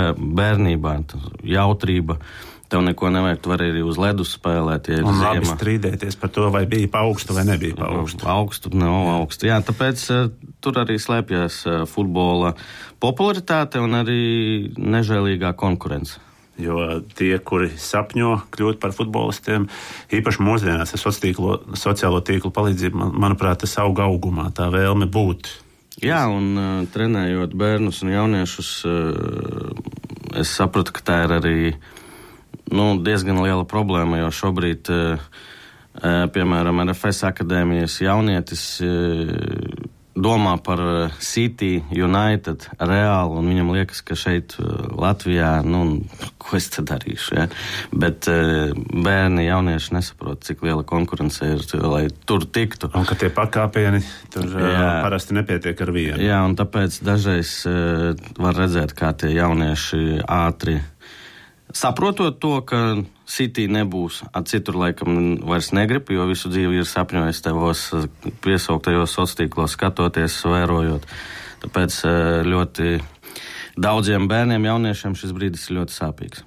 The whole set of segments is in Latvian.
bērnībā, jautrība. Tev neko nevajag, tu vari arī uz ledus spēlēt, ja ir un ziema. labi strīdēties par to, vai bija pa augstu vai nebija pa augstu. Augstu, nav augstu. Jā, tāpēc tur arī slēpjas futbola popularitāte un arī nežēlīgā konkurence. Jo tie, kuri sapņo kļūt par futbolistiem, īpaši mūsdienās ar sociālo tīklu palīdzību, manuprāt, tas auga augumā, tā vēlme būt. Jā, un trenējot bērnus un jauniešus, es sapratu, ka tā ir arī diezgan liela problēma, jo šobrīd, piemēram, RFS akadēmijas jaunietis domā par City, United, Real, un viņam liekas, ka šeit Latvijā, ko es te darīšu, ja? Bet bērni, jaunieši nesaprot, cik liela konkurence ir, lai tur tiktu. Un ka tie pakāpieni tur parasti nepietiek ar vienu. Jā, un tāpēc dažreiz var redzēt, kā tie jaunieši ātri saprotot to, ka City nebūs, citur laikam vairs negrib, jo visu dzīvi ir sapņojis tevos piesauktajos sociālos tīklos, skatoties, vērojot. Tāpēc ļoti daudziem bērniem, jauniešiem šis brīdis ir ļoti sāpīgs.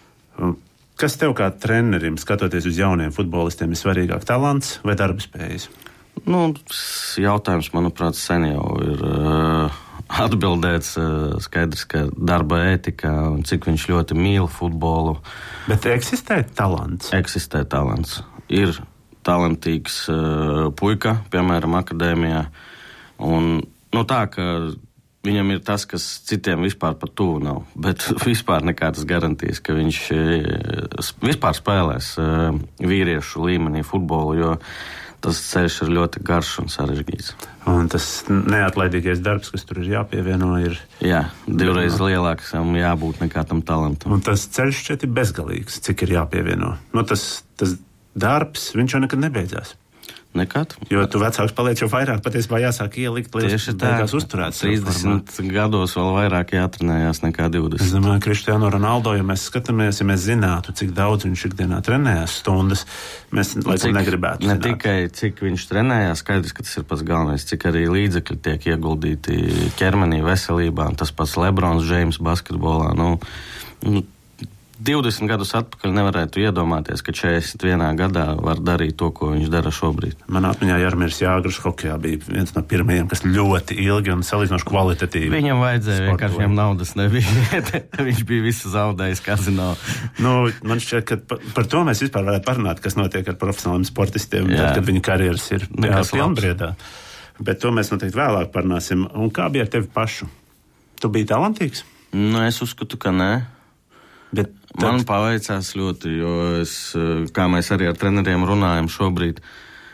Kas tev kā trenerim, skatoties uz jauniem futbolistiem, ir svarīgāk, talants vai darba spējas? Jautājums, manuprāt, sen jau ir atbildēts, skaidrs, ka darba ētika un cik viņš ļoti mīl futbolu. Bet eksistē talants? Eksistē talants. Ir talantīgs puika, piemēram, akadēmijā. Un tā, ka viņam ir tas, kas citiem vispār pat tuvu nav. Bet vispār nekādas garantijas, ka viņš vispār spēlēs vīriešu līmenī futbolu, jo tas ceļš ir ļoti garš un sarežģīts. Un tas neatlaidīgais darbs, kas tur ir jāpievieno, ir... Jā, divreiz lielāks jābūt nekā tam talantam. Un tas ceļš šeit ir bezgalīgs, cik ir jāpievieno. Tas darbs, viņš jau nekad nebeidzās. Nekad. Jo tu vecāks paliec jau vairāk, patiesībā jāsāk ielikt, lai beigās uzturēt. 30 gados vēl vairāk jātrenējās nekā 20. Es domāju, Cristiano Ronaldo, ja mēs skatāmies, ja mēs zinātu, cik daudz viņš ikdienā trenējās stundas, mēs laikam negribētu zināt. Ne tikai cik viņš trenējās, skaidrs, ka tas ir pats galvenais, cik arī līdzekļi tiek ieguldīti ķermenī, veselībā, un tas pats Lebrons Džeims basketbolā. 20 gadus atpakaļ nevarētu iedomāties, ka 41 gadā var darīt to, ko viņš dara šobrīd. Manā atmiņā Jarmirs Jāgurs hokejā bija viens no pirmajiem, kas ļoti ilgi un salīdzinoši kvalitatīvi. Viņam vajadzēja, vienkārši viņam naudas nebija. Viņš bija visu zaudējis kazino. Man šķiet, ka par to mēs vispār varētu parunāt, kas notiek ar profesionāliem sportistiem, tad, kad viņu karjeras ir pilnbriedā. Bet to mēs noteikti vēlāk parunāsim. Un kā bija ar tevi pašu? Tu biji talantīgs? Es uzskatu, ka nē. Man paveicās ļoti, jo kā mēs arī ar treneriem runājam šobrīd,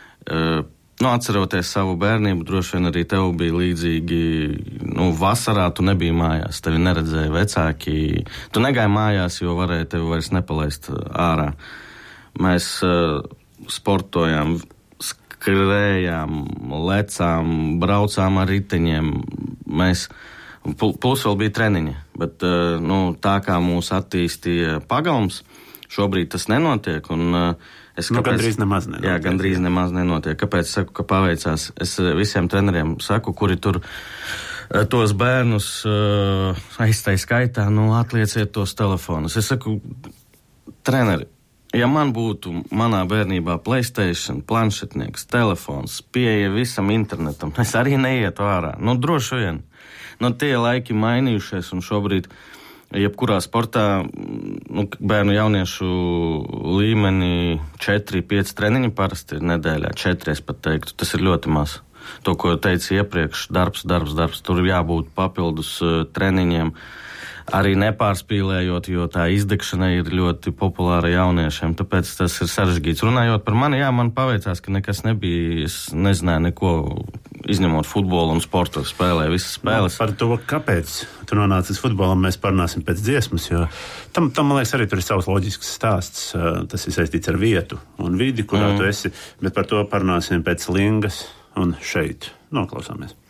atceroties savu bērnību, droši vien arī tev bija līdzīgi, vasarā tu nebija mājās, tevi neredzēja vecāki, tu negāji mājās, jo varēja tevi vairs nepalaist ārā. Mēs sportojām, skrējām, lecām, braucām ar riteņiem, plus vēl bija treniņi, bet tā kā mūs attīstīja pagalms, šobrīd tas nenotiek. Gandrīz nemaz nenotiek. Jā, gandrīz nemaz nenotiek. Kāpēc saku, ka paveicās? Es visiem treneriem saku, kuri tur tos bērnus aiztai skaitā, atlieciet tos telefonus. Es saku, treneri, ja man būtu manā bērnībā PlayStation, planšetnieks, telefons, pieeja visam internetam, es arī neietu ārā. Droši vien. Tie laiki mainījušies, un šobrīd jebkurā sportā bērnu jauniešu līmenī 4-5 treniņi parasti ir nedēļā, 4 es pat teiktu. Tas ir ļoti maz. To, ko teicu iepriekš, darbs. Tur jābūt papildus treniņiem, arī nepārspīlējot, jo tā izdegšana ir ļoti populāra jauniešiem, tāpēc tas ir sarežģīts. Runājot par mani, man paveicās, ka nekas nebija, es nezināju neko, izņemot futbolu un sportu, spēlēju visas spēles. Par to, kāpēc tu nonāci uz futbolam, mēs parunāsim pēc dziesmas, jo tam, man liekas, arī tur ir savs loģisks stāsts, tas ir saistīts ar vietu un vidi, kurā tu esi, bet par to parunāsim pēc Lingas un šeit. Noklausāmies.